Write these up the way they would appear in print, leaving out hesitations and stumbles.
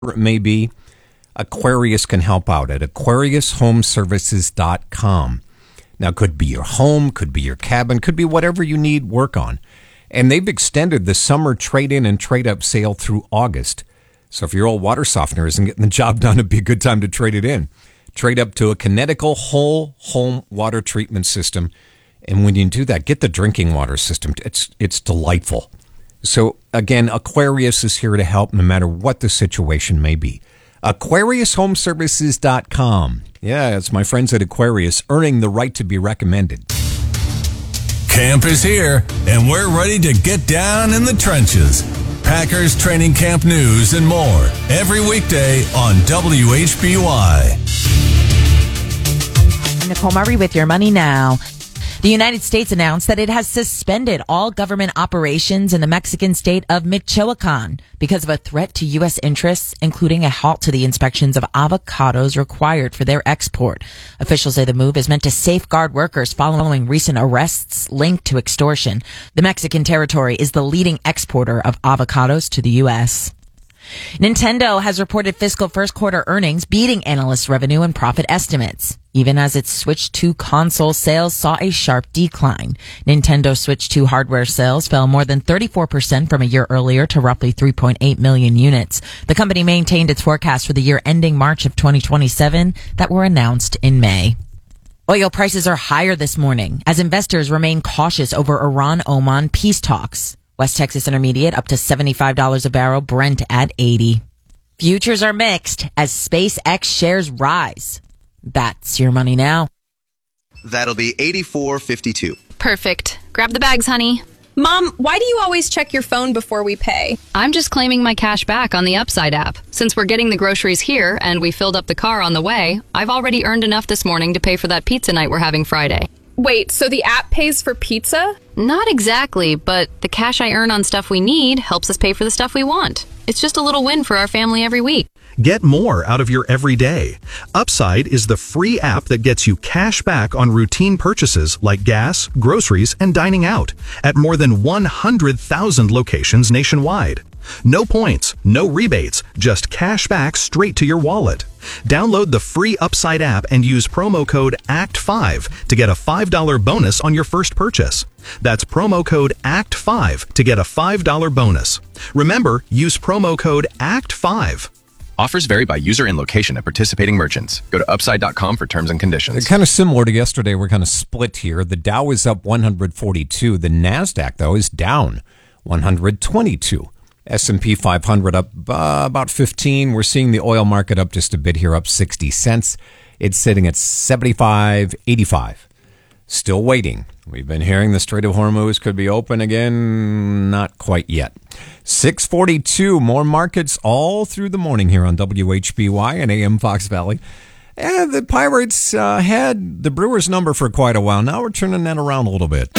it may be, Aquarius can help out at AquariusHomeservices.com. Now, could be your home, could be your cabin, could be whatever you need work on. And they've extended the summer trade-in and trade-up sale through August. So if your old water softener isn't getting the job done, it'd be a good time to trade it in. Trade up to a Kinetical whole home water treatment system. And when you do that, get the drinking water system. It's delightful. So again, Aquarius is here to help no matter what the situation may be. AquariusHomeservices.com. Yeah, it's my friends at Aquarius earning the right to be recommended. Camp is here, and we're ready to get down in the trenches. Packers training camp news and more every weekday on WHBY. Nicole Murray with your money now. The United States announced that it has suspended all government operations in the Mexican state of Michoacan because of a threat to U.S. interests, including a halt to the inspections of avocados required for their export. Officials say the move is meant to safeguard workers following recent arrests linked to extortion. The Mexican territory is the leading exporter of avocados to the U.S. Nintendo has reported fiscal first quarter earnings beating analyst revenue and profit estimates, even as its Switch 2 console sales saw a sharp decline. Nintendo Switch 2 hardware sales fell more than 34% from a year earlier to roughly 3.8 million units. The company maintained its forecast for the year ending March of 2027 that were announced in May. Oil prices are higher this morning as investors remain cautious over Iran-Oman peace talks. West Texas Intermediate up to $75 a barrel, Brent at $80. Futures are mixed as SpaceX shares rise. That's your money now. That'll be $84.52. Perfect. Grab the bags, honey. Mom, why do you always check your phone before we pay? I'm just claiming my cash back on the Upside app. Since we're getting the groceries here and we filled up the car on the way, I've already earned enough this morning to pay for that pizza night we're having Friday. Wait, so the app pays for pizza? Not exactly, but the cash I earn on stuff we need helps us pay for the stuff we want. It's just a little win for our family every week. Get more out of your everyday. Upside is the free app that gets you cash back on routine purchases like gas, groceries, and dining out at more than 100,000 locations nationwide. No points, no rebates, just cash back straight to your wallet. Download the free Upside app and use promo code ACT5 to get a $5 bonus on your first purchase. That's promo code ACT5 to get a $5 bonus. Remember, use promo code ACT5. Offers vary by user and location at participating merchants. Go to upside.com for terms and conditions. They're kind of similar to yesterday. We're kind of split here. The Dow is up 142. The NASDAQ, though, is down 122. S&P 500 up about 15. We're seeing the oil market up just a bit here, up 60 cents. It's sitting at 75.85. Still waiting. We've been hearing the Strait of Hormuz could be open again. Not quite yet. 6:42. More markets all through the morning here on WHBY and AM Fox Valley. And the Pirates had the Brewers number for quite a while. Now we're turning that around a little bit.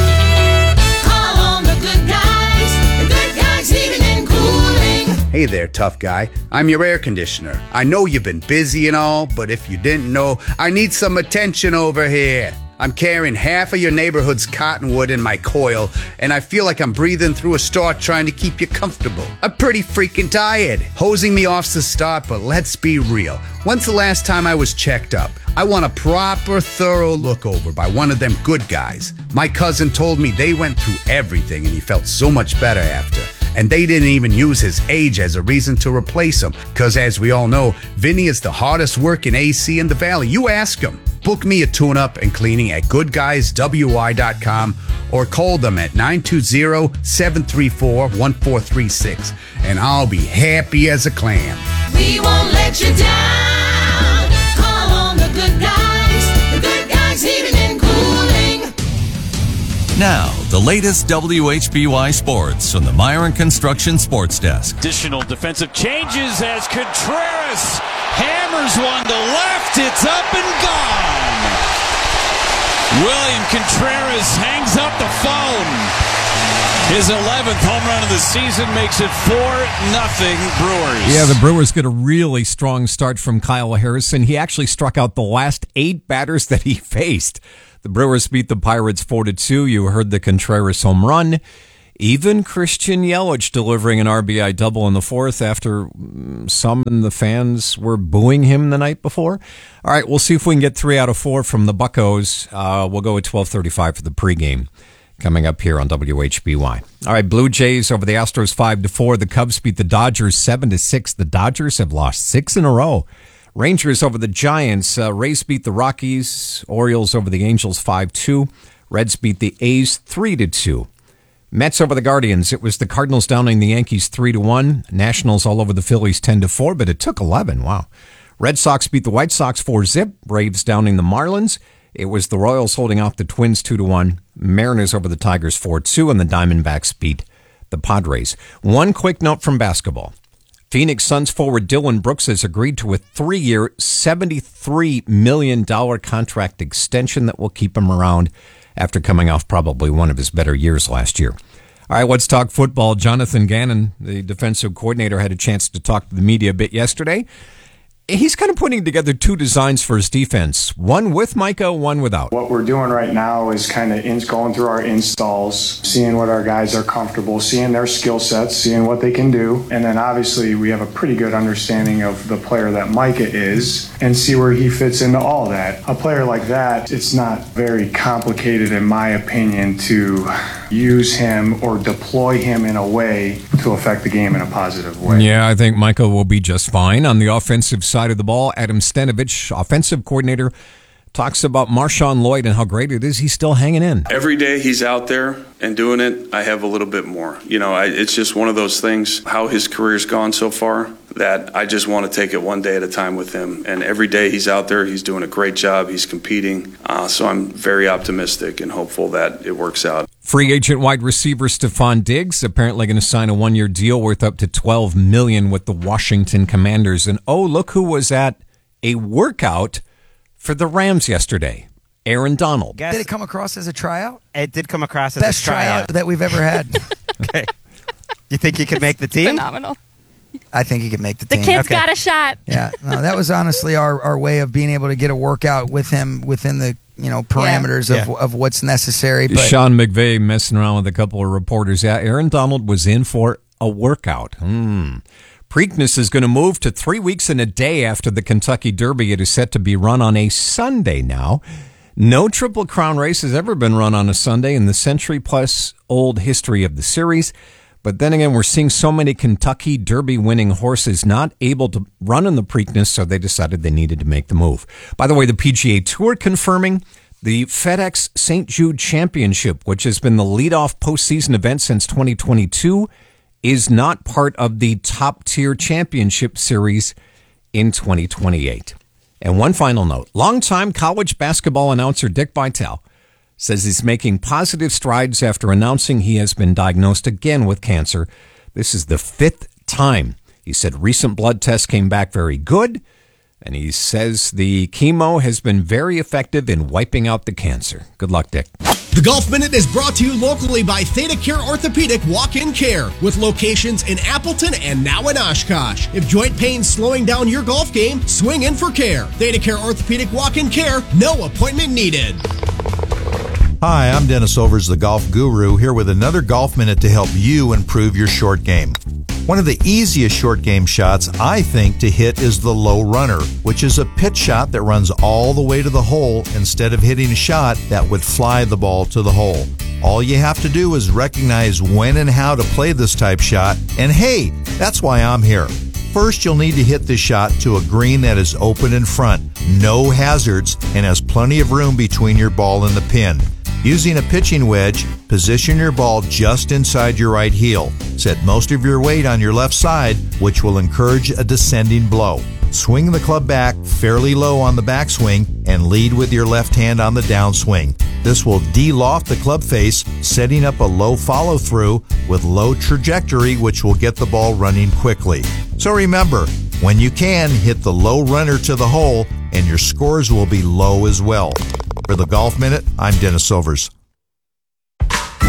Call on the good guys. The good guys heating and cooling. Hey there, tough guy. I'm your air conditioner. I know you've been busy and all, but if you didn't know, I need some attention over here. I'm carrying half of your neighborhood's cottonwood in my coil, and I feel like I'm breathing through a straw trying to keep you comfortable. I'm pretty freaking tired. Hosing me off's the start, but let's be real. When's the last time I was checked up? I want a proper, thorough look over by one of them good guys. My cousin told me they went through everything, and he felt so much better after. And they didn't even use his age as a reason to replace him. Because as we all know, Vinny is the hardest working AC in the valley. You ask him. Book me a tune-up and cleaning at goodguyswy.com or call them at 920-734-1436. And I'll be happy as a clam. We won't let you down. Call on the good guys. The good guys heating and cooling. Now, the latest WHBY sports from the Myron Construction Sports Desk. Additional defensive changes as Contreras hammers one to left. It's up and gone. William Contreras hangs up the phone. His 11th home run of the season makes it 4-0 Brewers. Yeah, the Brewers get a really strong start from Kyle Harrison. He actually struck out the last 8 batters that he faced. The Brewers beat the Pirates 4-2. You heard the Contreras home run. Even Christian Yelich delivering an RBI double in the fourth after some in the fans were booing him the night before. All right, we'll see if we can get 3 out of 4 from the Buccos. We'll go at 12:35 for the pregame coming up here on WHBY. All right, Blue Jays over the Astros 5-4. The Cubs beat the Dodgers 7-6. The Dodgers have lost 6 in a row. Rangers over the Giants. Rays beat the Rockies. Orioles over the Angels 5-2. Reds beat the A's 3-2. Mets over the Guardians. It was the Cardinals downing the Yankees 3-1. Nationals all over the Phillies 10-4, but it took 11. Wow. Red Sox beat the White Sox 4-0. Braves downing the Marlins. It was the Royals holding off the Twins 2-1. Mariners over the Tigers 4-2, and the Diamondbacks beat the Padres. One quick note from basketball. Phoenix Suns forward Dylan Brooks has agreed to a 3-year, $73 million contract extension that will keep him around after coming off probably one of his better years last year. All right, let's talk football. Jonathan Gannon, the defensive coordinator, had a chance to talk to the media a bit yesterday. He's kind of putting together 2 designs for his defense, one with Micah, one without. What we're doing right now is kind of going through our installs, seeing what our guys are comfortable, seeing their skill sets, seeing what they can do. And then obviously we have a pretty good understanding of the player that Micah is and see where he fits into all that. A player like that, it's not very complicated, in my opinion, to use him or deploy him in a way to affect the game in a positive way. Yeah, I think Micah will be just fine. On the offensive side of the ball, Adam Stenavich, offensive coordinator, talks about Marshawn Lloyd and how great it is he's still hanging in. Every day he's out there and doing it, I have a little bit more. It's just one of those things, how his career's gone so far, that I just want to take it one day at a time with him. And every day he's out there, he's doing a great job, he's competing. So I'm very optimistic and hopeful that it works out. Free agent wide receiver Stephon Diggs apparently going to sign a 1-year deal worth up to $12 million with the Washington Commanders. And look who was at a workout for the Rams yesterday. Aaron Donald. Did it come across as a tryout? It did come across as best a tryout that we've ever had. Okay. You think he could make the team? Phenomenal. I think he could make the The team. kid's got a shot. Yeah, no, that was honestly our way of being able to get a workout with him within the parameters of what's necessary. But Sean McVay messing around with a couple of reporters. Yeah, Aaron Donald was in for a workout. Preakness is going to move to 3 weeks and a day after the Kentucky Derby. It is set to be run on a Sunday now. No Triple Crown race has ever been run on a Sunday in the century-plus-old history of the series. But then again, we're seeing so many Kentucky Derby winning horses not able to run in the Preakness, so they decided they needed to make the move. By the way, the PGA Tour confirming the FedEx St. Jude Championship, which has been the leadoff postseason event since 2022, is not part of the top-tier championship series in 2028. And one final note, longtime college basketball announcer Dick Vitale says he's making positive strides after announcing he has been diagnosed again with cancer. This is the 5th time. He said recent blood tests came back very good, and he says the chemo has been very effective in wiping out the cancer. Good luck, Dick. The Golf Minute is brought to you locally by Theta Care Orthopedic Walk-In Care, with locations in Appleton and now in Oshkosh. If joint pain's slowing down your golf game, swing in for care. Theta Care Orthopedic Walk-In Care, no appointment needed. Hi, I'm Dennis Overs, the golf guru, here with another Golf Minute to help you improve your short game. One of the easiest short game shots, I think, to hit is the low runner, which is a pitch shot that runs all the way to the hole instead of hitting a shot that would fly the ball to the hole. All you have to do is recognize when and how to play this type shot, and hey, that's why I'm here. First, you'll need to hit this shot to a green that is open in front, no hazards, and has plenty of room between your ball and the pin. Using a pitching wedge, position your ball just inside your right heel. Set most of your weight on your left side, which will encourage a descending blow. Swing the club back fairly low on the backswing and lead with your left hand on the downswing. This will de-loft the club face, setting up a low follow-through with low trajectory, which will get the ball running quickly. So remember, when you can, hit the low runner to the hole, and your scores will be low as well. For the Golf Minute, I'm Dennis Silvers.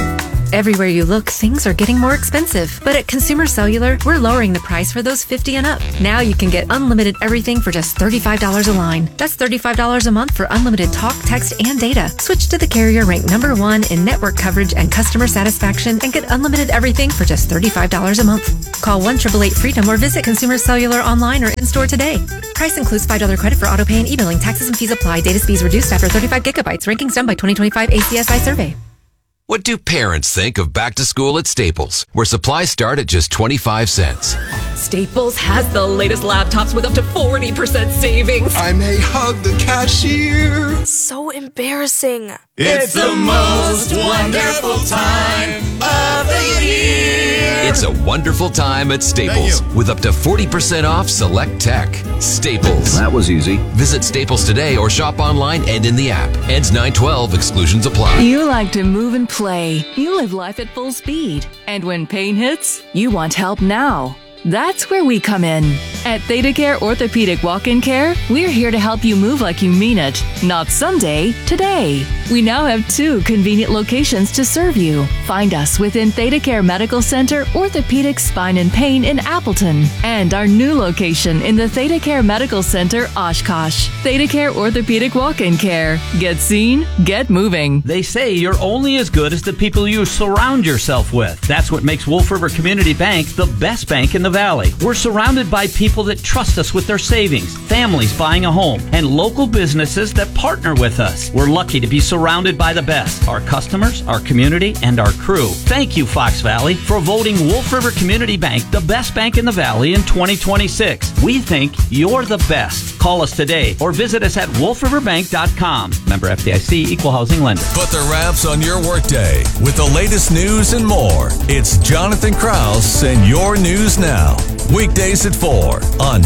Everywhere you look, things are getting more expensive. But at Consumer Cellular, we're lowering the price for those 50 and up. Now you can get unlimited everything for just $35 a line. That's $35 a month for unlimited talk, text, and data. Switch to the carrier ranked #1 in network coverage and customer satisfaction and get unlimited everything for just $35 a month. Call 1-888-FREEDOM or visit Consumer Cellular online or in-store today. Price includes $5 credit for auto pay and e-billing. Taxes and fees apply. Data speeds reduced after 35 gigabytes. Rankings done by 2025 ACSI survey. What do parents think of back to school at Staples, where supplies start at just 25 cents? Staples has the latest laptops with up to 40% savings. I may hug the cashier. So embarrassing. It's the most wonderful time of the year. It's a wonderful time at Staples with up to 40% off select tech. Staples. That was easy. Visit Staples today or shop online and in the app. Ends 9/12. Exclusions apply. You like to move and play. You live life at full speed. And when pain hits, you want help now. That's where we come in. At ThedaCare Orthopedic Walk-In Care, we're here to help you move like you mean it, not someday, today. We now have 2 convenient locations to serve you. Find us within ThedaCare Medical Center, Orthopedic Spine and Pain in Appleton, and our new location in the ThedaCare Medical Center, Oshkosh. ThedaCare Orthopedic Walk-In Care. Get seen, get moving. They say you're only as good as the people you surround yourself with. That's what makes Wolf River Community Bank the best bank in the Valley. We're surrounded by people that trust us with their savings, families buying a home, and local businesses that partner with us. We're lucky to be surrounded by the best, our customers, our community, and our crew. Thank you, Fox Valley, for voting Wolf River Community Bank the best bank in the Valley in 2026. We think you're the best. Call us today or visit us at wolfriverbank.com. Member FDIC, Equal Housing Lender. Put the wraps on your workday with the latest news and more. It's Jonathan Krause and your news now. Weekdays at 4 on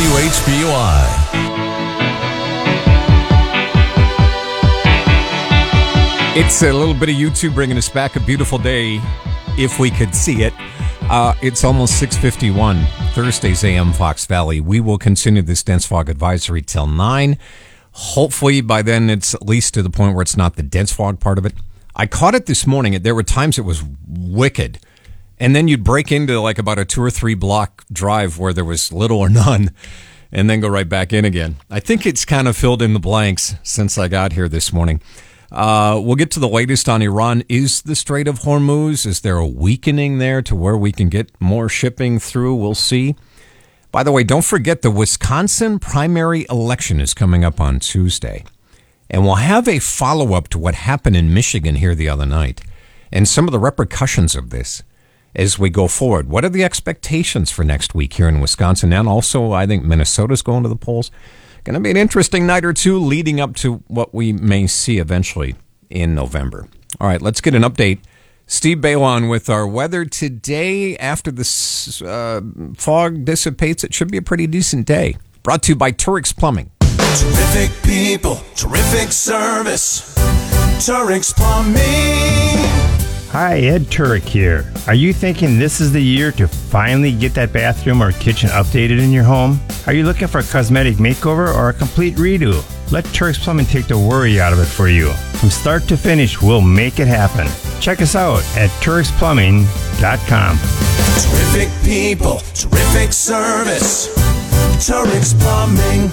WHBY. It's a little bit of YouTube bringing us back. A beautiful day, if we could see it. It's almost 6:51, Thursday's AM Fox Valley. We will continue this dense fog advisory till 9. Hopefully by then it's at least to the point where it's not the dense fog part of it. I caught it this morning. There were times it was wicked. And then you'd break into like about a 2 or 3 block drive where there was little or none and then go right back in again. I think it's kind of filled in the blanks since I got here this morning. We'll get to the latest on Iran. Is the Strait of Hormuz, is there a weakening there to where we can get more shipping through? We'll see. By the way, don't forget the Wisconsin primary election is coming up on Tuesday. And we'll have a follow-up to what happened in Michigan here the other night and some of the repercussions of this as we go forward. What are the expectations for next week here in Wisconsin? And also, I think Minnesota's going to the polls. Going to be an interesting night or two leading up to what we may see eventually in November. All right, let's get an update. Steve Balon with our weather today. After the fog dissipates, it should be a pretty decent day. Brought to you by Turix Plumbing. Terrific people, terrific service. Turix Plumbing. Hi, Ed Turek here. Are you thinking this is the year to finally get that bathroom or kitchen updated in your home? Are you looking for a cosmetic makeover or a complete redo? Let Turk's Plumbing take the worry out of it for you. From start to finish, we'll make it happen. Check us out at TurksPlumbing.com. Terrific people, terrific service. Turix Plumbing.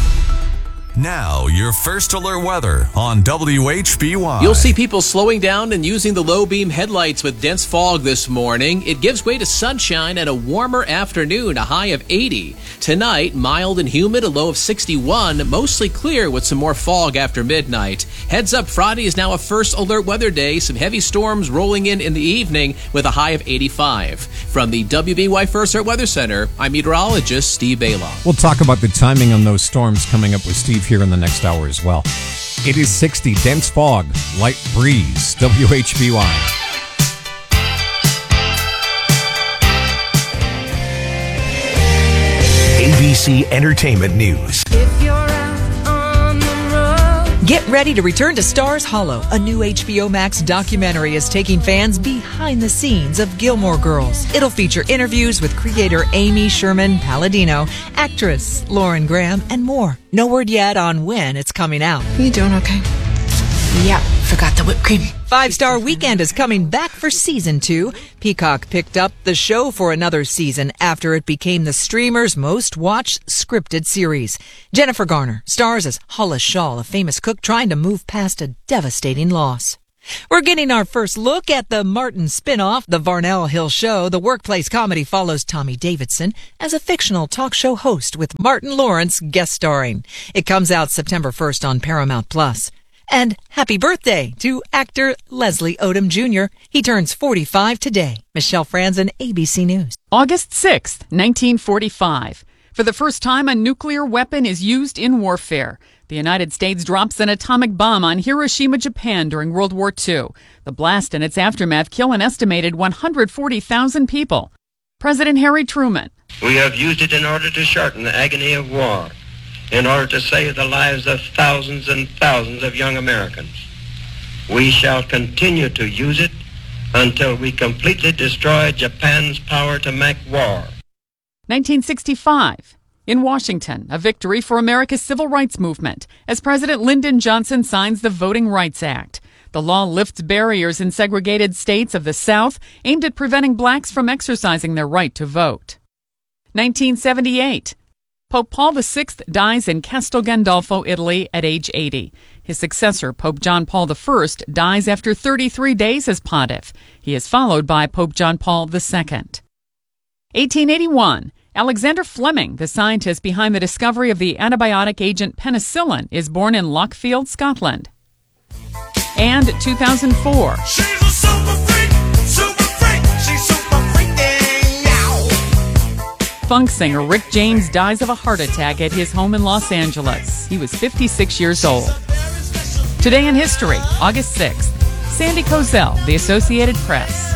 Now, your first alert weather on WHBY. You'll see people slowing down and using the low beam headlights with dense fog this morning. It gives way to sunshine and a warmer afternoon, a high of 80. Tonight, mild and humid, a low of 61, mostly clear with some more fog after midnight. Heads up, Friday is now a first alert weather day. Some heavy storms rolling in the evening with a high of 85. From the WBY First Alert Weather Center, I'm meteorologist Steve Balon. We'll talk about the timing on those storms coming up with Steve here in the next hour as well. It is 60, dense fog, light breeze, WHBY. ABC Entertainment News. Get ready to return to Stars Hollow. A new HBO Max documentary is taking fans behind the scenes of Gilmore Girls. It'll feature interviews with creator Amy Sherman Palladino, actress Lauren Graham, and more. No word yet on when it's coming out. You doing okay? Yeah, forgot the whipped cream. Five-Star Weekend is coming back for season 2. Peacock picked up the show for another season after it became the streamer's most watched scripted series. Jennifer Garner stars as Hollis Shaw, a famous cook trying to move past a devastating loss. We're getting our first look at the Martin spin-off, The Varnell Hill Show. The workplace comedy follows Tommy Davidson as a fictional talk show host with Martin Lawrence guest starring. It comes out September 1st on Paramount+. And happy birthday to actor Leslie Odom Jr. He turns 45 today. Michelle Franzen, ABC News. August 6th, 1945. For the first time, a nuclear weapon is used in warfare. The United States drops an atomic bomb on Hiroshima, Japan during World War II. The blast and its aftermath kill an estimated 140,000 people. President Harry Truman. We have used it in order to shorten the agony of war, in order to save the lives of thousands and thousands of young Americans. We shall continue to use it until we completely destroy Japan's power to make war. 1965. In Washington, a victory for America's civil rights movement as President Lyndon Johnson signs the Voting Rights Act. The law lifts barriers in segregated states of the South aimed at preventing blacks from exercising their right to vote. 1978. Pope Paul VI dies in Castel Gandolfo, Italy at age 80. His successor, Pope John Paul I, dies after 33 days as pontiff. He is followed by Pope John Paul II. 1881. Alexander Fleming, the scientist behind the discovery of the antibiotic agent penicillin, is born in Lockfield, Scotland. And 2004. She's a super freak, she's super freaking out. Funk singer Rick James dies of a heart attack at his home in Los Angeles. He was 56 years old. Today in history, August 6th. Sandy Kozel, The Associated Press.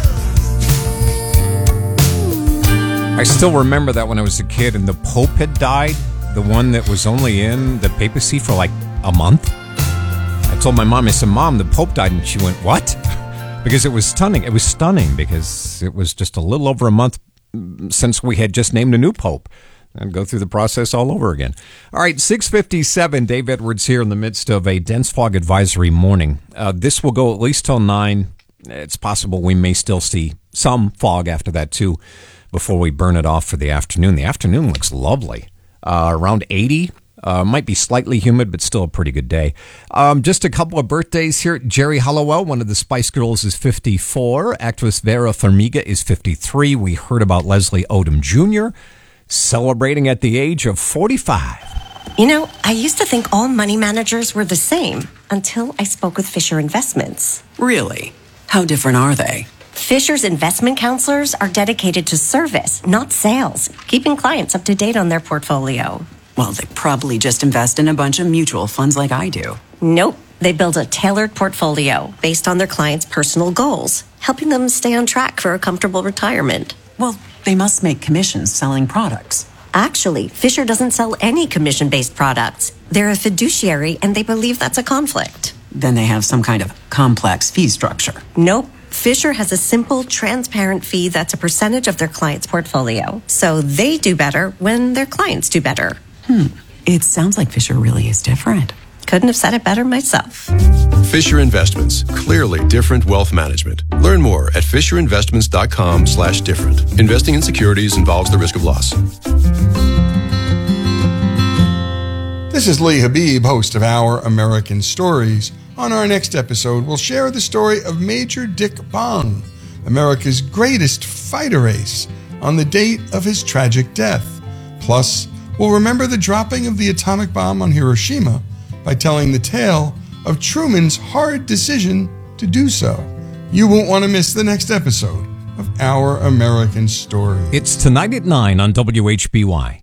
I still remember that when I was a kid and the Pope had died, the one that was only in the papacy for like a month. I told my mom, I said, Mom, the Pope died. And she went, what? Because it was stunning. It was stunning because it was just a little over a month since we had just named a new Pope. And go through the process all over again. All right, 6:57, Dave Edwards here in the midst of a dense fog advisory morning. This will go at least till 9. It's possible we may still see some fog after that, too, before we burn it off for the afternoon. The afternoon looks lovely. Around 80. Might be slightly humid, but still a pretty good day. Just a couple of birthdays here. Jerry Halliwell, one of the Spice Girls, is 54. Actress Vera Farmiga is 53. We heard about Leslie Odom Jr., celebrating at the age of 45. You know, I used to think all money managers were the same until I spoke with Fisher Investments. Really? How different are they? Fisher's investment counselors are dedicated to service, not sales, keeping clients up to date on their portfolio. Well, they probably just invest in a bunch of mutual funds like I do. Nope. They build a tailored portfolio based on their clients' personal goals, helping them stay on track for a comfortable retirement. Well, they must make commissions selling products. Actually, Fisher doesn't sell any commission-based products. They're a fiduciary, and they believe that's a conflict. Then they have some kind of complex fee structure. Nope. Fisher has a simple, transparent fee that's a percentage of their client's portfolio. So they do better when their clients do better. It sounds like Fisher really is different. Couldn't have said it better myself. Fisher Investments. Clearly different wealth management. Learn more at fisherinvestments.com/different. Investing in securities involves the risk of loss. This is Lee Habib, host of Our American Stories. On our next episode, we'll share the story of Major Dick Bong, America's greatest fighter ace, on the date of his tragic death. Plus, we'll remember the dropping of the atomic bomb on Hiroshima by telling the tale of Truman's hard decision to do so. You won't want to miss the next episode of Our American Story. It's tonight at 9 on WHBY.